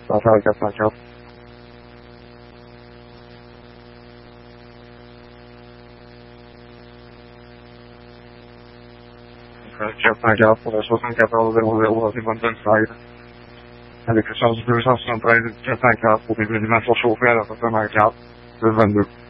打下一个3球。3球，或者说3球到我这边正赛的。那这个上是上3球，不平均分45分了，再拿个球，4分的。